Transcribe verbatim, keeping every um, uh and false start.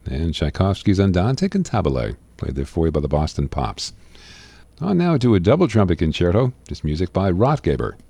and Tchaikovsky's Andante Cantabile, played there for you by the Boston Pops. On now to a double trumpet concerto, just music by Rotgeber.